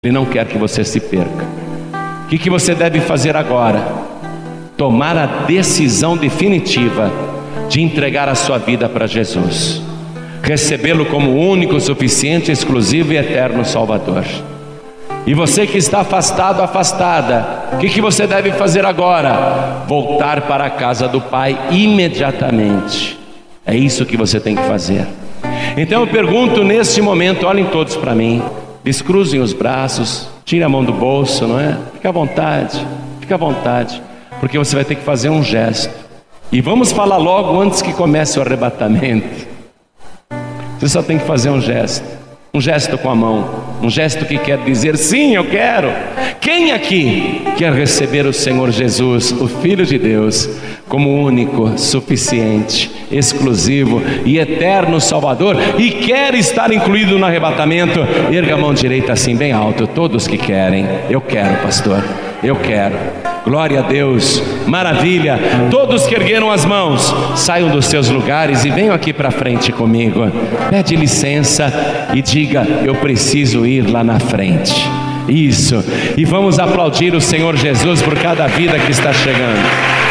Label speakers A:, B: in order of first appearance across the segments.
A: Ele não quer que você se perca. O que você deve fazer agora? Tomar a decisão definitiva de entregar a sua vida para Jesus, recebê-lo como único, suficiente, exclusivo e eterno Salvador. E você que está afastado, afastada, o que você deve fazer agora? Voltar para a casa do Pai imediatamente. É isso que você tem que fazer. Então eu pergunto neste momento, olhem todos para mim, descruzem os braços, tire a mão do bolso, não é? Fica à vontade, porque você vai ter que fazer um gesto. E vamos falar logo antes que comece o arrebatamento. Você só tem que fazer um gesto com a mão, um gesto que quer dizer: sim, eu quero. Quem aqui quer receber o Senhor Jesus, o Filho de Deus, como único, suficiente, exclusivo e eterno Salvador, e quer estar incluído no arrebatamento? Erga a mão direita assim bem alto, todos que querem. Eu quero, pastor, eu quero. Glória a Deus, maravilha. Todos que ergueram as mãos, saiam dos seus lugares e venham aqui para frente comigo. Pede licença e diga: eu preciso ir lá na frente. Isso, e vamos aplaudir o Senhor Jesus por cada vida que está chegando.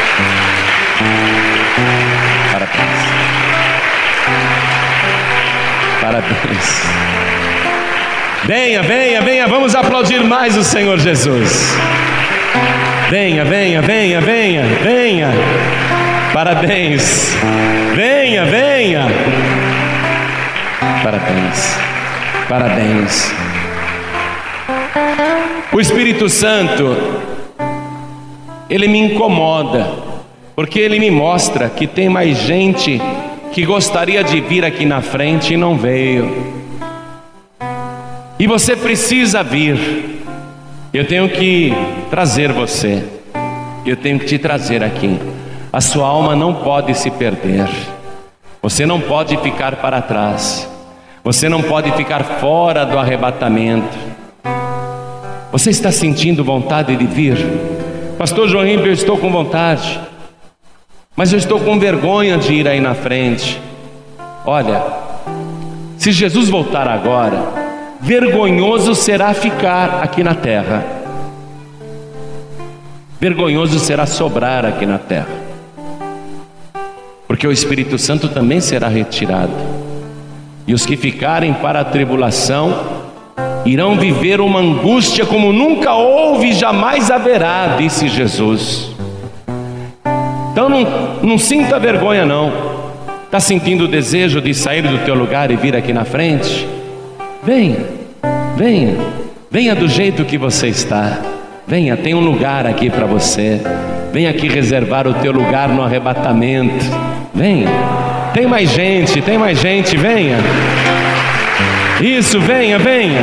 A: Parabéns. Venha, vamos aplaudir mais o Senhor Jesus. Venha. Parabéns. Venha. Parabéns. O Espírito Santo, ele me incomoda, porque ele me mostra que tem mais gente que gostaria de vir aqui na frente e não veio. E você precisa vir. Eu tenho que trazer você. Eu tenho que te trazer aqui. A sua alma não pode se perder. Você não pode ficar para trás. Você não pode ficar fora do arrebatamento. Você está sentindo vontade de vir? Pastor João Ribeiro, eu estou com vontade, mas eu estou com vergonha de ir aí na frente. Olha, se Jesus voltar agora, vergonhoso será ficar aqui na terra. Vergonhoso será sobrar aqui na terra, porque o Espírito Santo também será retirado. E os que ficarem para a tribulação irão viver uma angústia como nunca houve e jamais haverá, disse Jesus. Então não sinta vergonha não. Está sentindo o desejo de sair do teu lugar e vir aqui na frente? Venha do jeito que você está. Venha, tem um lugar aqui para você. Venha aqui reservar o teu lugar no arrebatamento. Venha. Tem mais gente, venha. Isso, venha.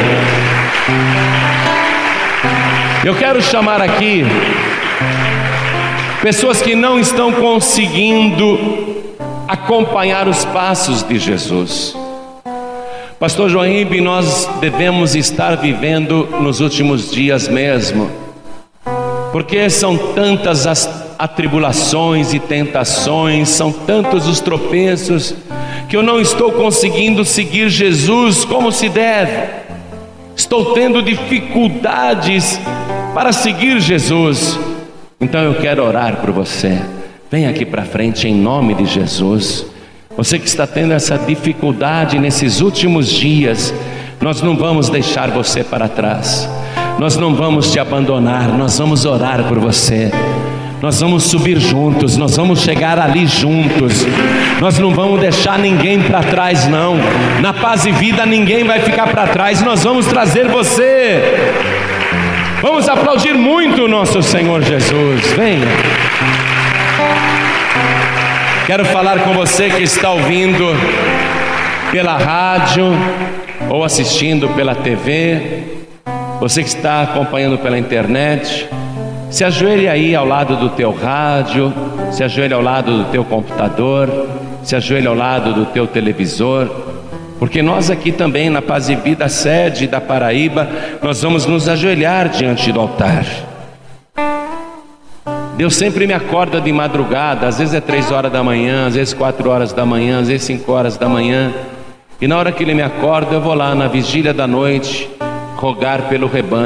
A: Eu quero chamar aqui pessoas que não estão conseguindo acompanhar os passos de Jesus. Pastor Joaíbe, nós devemos estar vivendo nos últimos dias mesmo, porque são tantas as atribulações e tentações, são tantos os tropeços, que eu não estou conseguindo seguir Jesus como se deve. Estou tendo dificuldades para seguir Jesus. Então eu quero orar por você. Vem aqui para frente em nome de Jesus. Você que está tendo essa dificuldade nesses últimos dias, nós não vamos deixar você para trás. Nós não vamos te abandonar, nós vamos orar por você. Nós vamos subir juntos, nós vamos chegar ali juntos. Nós não vamos deixar ninguém para trás não. Na Paz e Vida ninguém vai ficar para trás. Nós vamos trazer você. Vamos aplaudir muito o nosso Senhor Jesus. Venha. Quero falar com você que está ouvindo pela rádio ou assistindo pela TV. Você que está acompanhando pela internet, se ajoelhe aí ao lado do teu rádio, se ajoelhe ao lado do teu computador, se ajoelhe ao lado do teu televisor, porque nós aqui também na Paz e Vida, sede da Paraíba, nós vamos nos ajoelhar diante do altar. Deus sempre me acorda de madrugada, às vezes é 3 horas da manhã, às vezes 4 horas da manhã, às vezes 5 horas da manhã, e na hora que Ele me acorda eu vou lá na vigília da noite, rogar pelo rebanho.